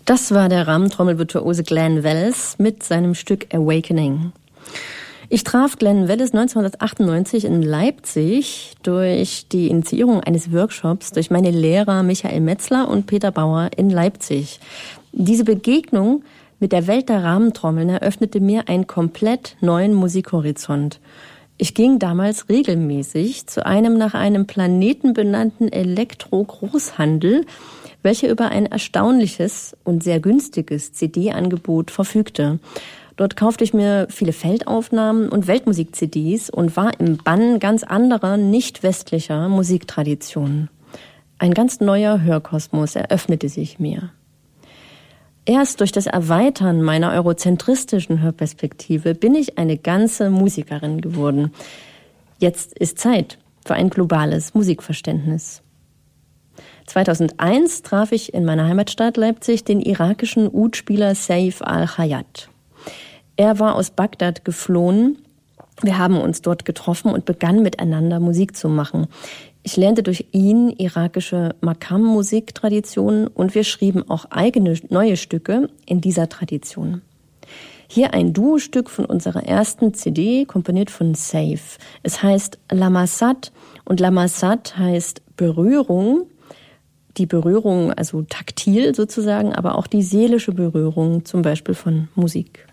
Das war der Rahmentrommelvirtuose Glen Welles mit seinem Stück Awakening. Ich traf Glen Welles 1998 in Leipzig durch die Initiierung eines Workshops durch meine Lehrer Michael Metzler und Peter Bauer in Leipzig. Diese Begegnung mit der Welt der Rahmentrommeln eröffnete mir einen komplett neuen Musikhorizont. Ich ging damals regelmäßig zu einem nach einem Planeten benannten Elektro-Großhandel, welcher über ein erstaunliches und sehr günstiges CD-Angebot verfügte. Dort kaufte ich mir viele Feldaufnahmen und Weltmusik-CDs und war im Bann ganz anderer, nicht westlicher Musiktraditionen. Ein ganz neuer Hörkosmos eröffnete sich mir. Erst durch das Erweitern meiner eurozentristischen Hörperspektive bin ich eine ganze Musikerin geworden. Jetzt ist Zeit für ein globales Musikverständnis. 2001 traf ich in meiner Heimatstadt Leipzig den irakischen Ud-Spieler Saif al-Hayat. Er war aus Bagdad geflohen. Wir haben uns dort getroffen und begannen miteinander Musik zu machen. Ich lernte durch ihn irakische Makam-Musiktraditionen und wir schrieben auch eigene neue Stücke in dieser Tradition. Hier ein Duo-Stück von unserer ersten CD, komponiert von Saif. Es heißt Lamasat und Lamasat heißt Berührung. Die Berührung, also taktil sozusagen, aber auch die seelische Berührung, zum Beispiel von Musik.